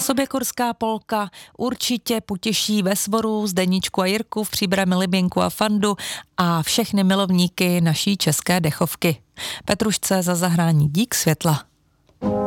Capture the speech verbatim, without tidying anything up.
Soběkorská polka určitě potěší ve Svoru, Zdeníčku a Jirku, v Příbrami Liběnku a Fandu a všechny milovníky naší české dechovky. Petrušce za zahrání dík světla.